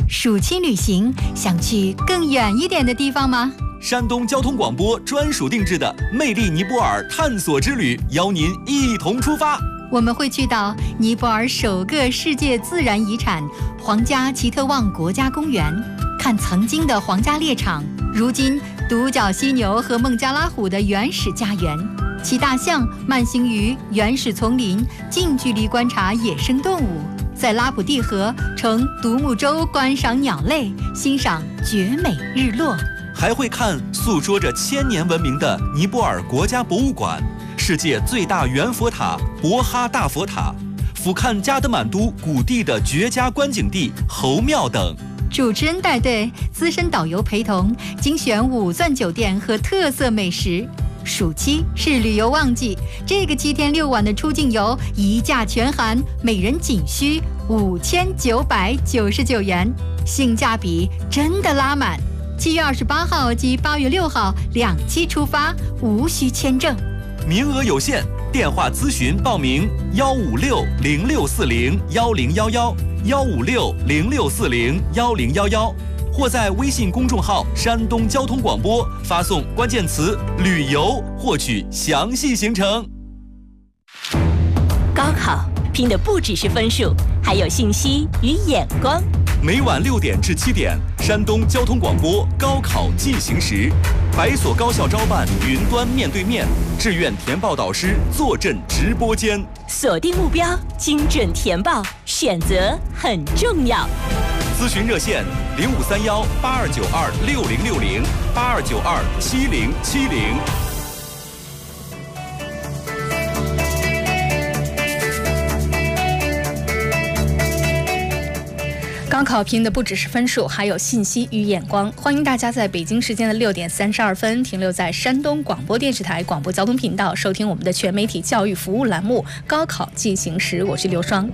暑期旅行，想去更远一点的地方吗？ 山东交通广播专属定制的魅力尼泊尔探索之旅，邀您一同出发。 我们会去到尼泊尔首个世界自然遗产皇家奇特旺国家公园，看曾经的皇家猎场，如今独角犀牛和孟加拉虎的原始家园，骑大象慢行于原始丛林，近距离观察野生动物，在拉普蒂河乘独木舟观赏鸟类，欣赏绝美日落。 还会看诉说着1000年文明的尼泊尔国家博物馆，世界最大圆佛塔博哈大佛塔，俯瞰加德满都谷地的绝佳观景地侯庙等。 主持人带队，资深导游陪同，精选5钻酒店和特色美食。暑期是旅游旺季，这个7天6晚的出境游一价全含，每人仅需5999元，性价比真的拉满。7月28号及8月6号2期出发，无需签证， 名额有限，电话咨询报名15606401011，15606401011，或在微信公众号山东交通广播发送关键词旅游，获取详细行程。 高考拼的不只是分数，还有信息与眼光。 每晚6点至7点，山东交通广播高考进行时，百所高校招办云端面对面，志愿填报导师坐镇直播间， 锁定目标，精准填报，选择很重要。 咨询热线053182926060，82927070。 高考拼的不只是分数，还有信息与眼光。欢迎大家在北京时间的6点32分停留在山东广播电视台广播交通频道，收听我们的全媒体教育服务栏目《高考进行时》，我是刘双。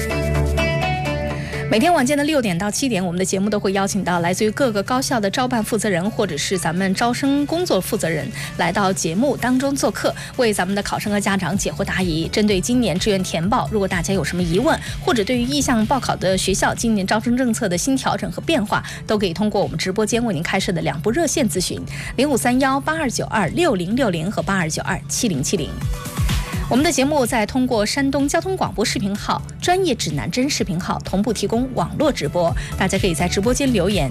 每天晚间的6点到7点，我们的节目都会邀请到来自于各个高校的招办负责人或者是咱们招生工作负责人来到节目当中做客，为咱们的考生和家长解惑答疑。针对今年志愿填报，如果大家有什么疑问，或者对于意向报考的学校今年招生政策的新调整和变化，都可以通过我们直播间为您开设的2部热线咨询，053182926060和82927070。我们的节目在通过山东交通广播视频号、专业指南针视频号同步提供网络直播，大家可以在直播间留言。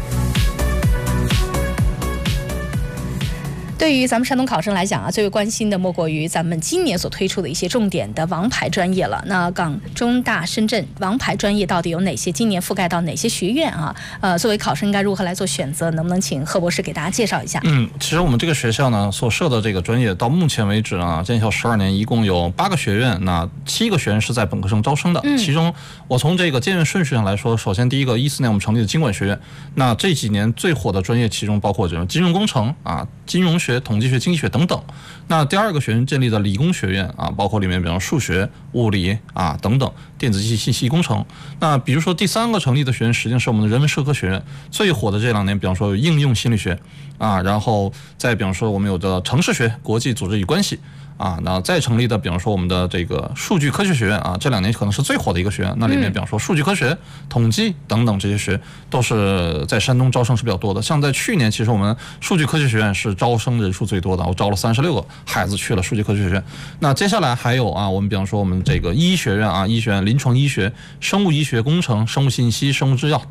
对于咱们山东考生来讲啊，最为关心的莫过于咱们今年所推出的一些重点的王牌专业了。那港、中、大、深圳王牌专业到底有哪些？今年覆盖到哪些学院啊？作为考生应该如何来做选择？能不能请贺博士给大家介绍一下？ 其实我们这个学校呢，所设的这个专业到目前为止啊，建校12年，一共有8个学院，那7个学院是在本科生招生的。其中我从这个建院顺序上来说，首先第一个14年我们成立的经管学院，那这几年最火的专业其中包括这种金融工程啊、金融学、统计学、经济学等等。那第2个学院建立的理工学院啊，包括里面比方数学、物理啊等等，电子机器、信息工程。那比如说第3个成立的学院，实际上是我们的人文社科学院。最火的这2年，比方说有应用心理学啊，然后再比方说我们有的城市学、国际组织与关系。那再成立的，比方说我们的这个数据科学学院啊，这2年可能是最火的一个学院。那里面比方说数据科学、统计等等这些学都是在山东招生是比较多的。像在去年，其实我们数据科学学院是招生人数最多的，我招了36个孩子去了数据科学学院。那接下来还有我们比方说我们这个医学院啊，医学院、临床医学、生物医学工程、生物信息、生物制药